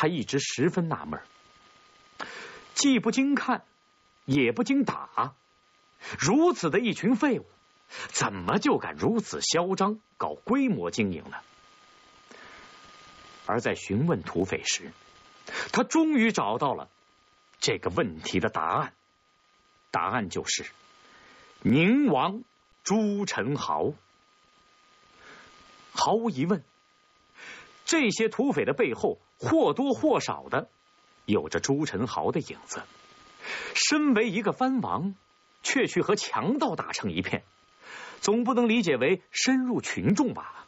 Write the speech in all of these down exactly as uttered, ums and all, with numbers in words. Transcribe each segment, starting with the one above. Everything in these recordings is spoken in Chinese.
他一直十分纳闷，既不经看，也不经打，如此的一群废物，怎么就敢如此嚣张，搞规模经营呢？而在询问土匪时，他终于找到了这个问题的答案。答案就是宁王朱宸濠。毫无疑问，这些土匪的背后或多或少的有着朱宸濠的影子。身为一个藩王，却去和强盗打成一片，总不能理解为深入群众吧？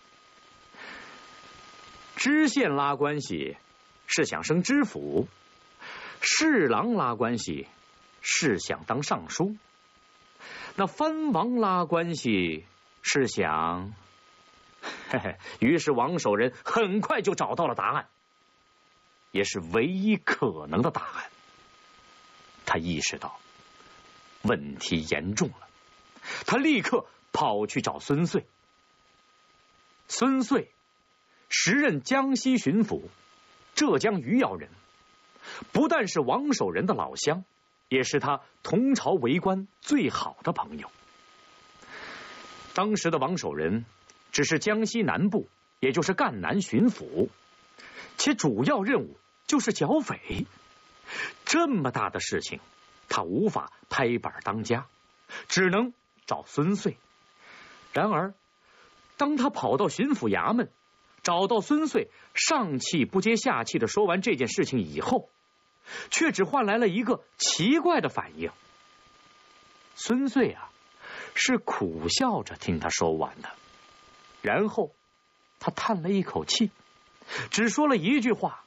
知县拉关系是想升知府，侍郎拉关系是想当尚书，那藩王拉关系是想……嘿嘿，于是王守仁很快就找到了答案，也是唯一可能的答案。他意识到问题严重了，他立刻跑去找孙遂。孙遂时任江西巡抚，浙江余姚人，不但是王守仁的老乡，也是他同朝为官最好的朋友。当时的王守仁只是江西南部，也就是赣南巡抚，且主要任务就是剿匪。这么大的事情，他无法拍板当家，只能找孙遂。然而，当他跑到巡抚衙门，找到孙遂，上气不接下气的说完这件事情以后，却只换来了一个奇怪的反应。孙遂啊，是苦笑着听他说完的，然后他叹了一口气，只说了一句话：“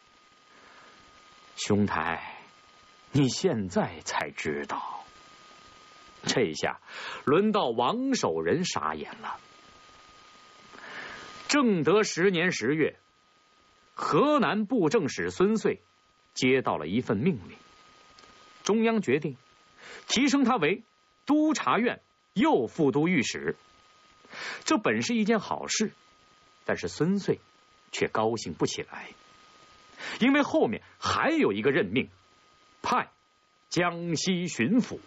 兄台，你现在才知道。”这下轮到王守仁傻眼了。正德十年十月，河南布政使孙遂接到了一份命令，中央决定提升他为督察院右副都御史。这本是一件好事，但是孙遂却高兴不起来，因为后面还有一个任命，派江西巡抚。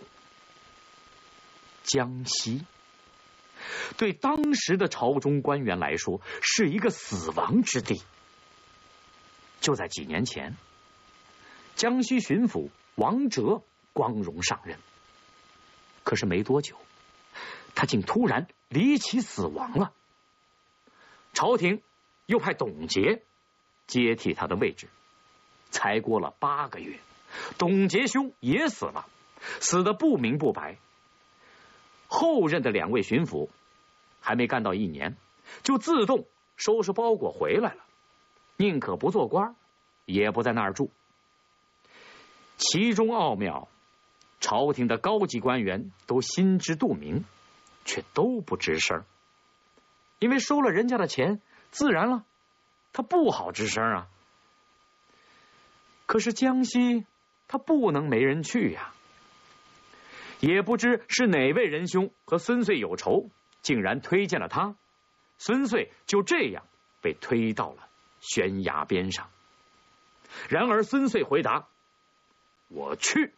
江西对当时的朝中官员来说是一个死亡之地。就在几年前，江西巡抚王哲光荣上任，可是没多久，他竟突然离奇死亡了。朝廷又派董洁接替他的位置，才过了八个月，董洁兄也死了，死得不明不白。后任的两位巡抚还没干到一年，就自动收拾包裹回来了，宁可不做官，也不在那儿住。其中奥妙，朝廷的高级官员都心知肚明，却都不吱声，因为收了人家的钱，自然了，他不好吱声啊。可是江西他不能没人去呀、啊。也不知是哪位仁兄和孙遂有仇，竟然推荐了他，孙遂就这样被推到了悬崖边上。然而孙遂回答：“我去。”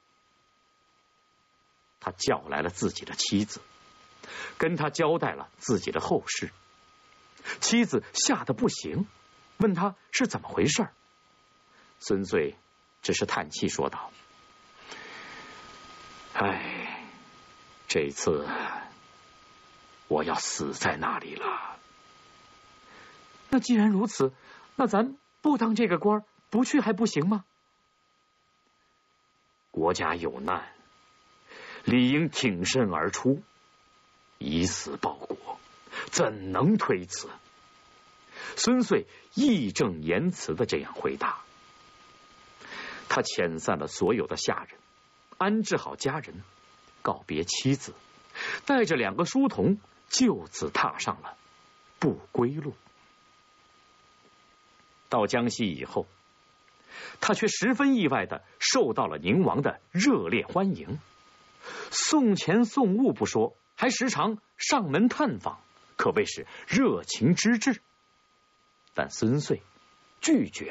他叫来了自己的妻子，跟他交代了自己的后事。妻子吓得不行，问他是怎么回事。孙遂只是叹气说道：“哎，这次我要死在那里了。”那既然如此，那咱不当这个官，不去还不行吗？国家有难，理应挺身而出，以死报国，怎能推辞？孙遂义正言辞的这样回答。他遣散了所有的下人，安置好家人，告别妻子，带着两个书童，就此踏上了不归路。到江西以后，他却十分意外的受到了宁王的热烈欢迎，送钱送物不说，还时常上门探访，可谓是热情之至。但孙遂拒绝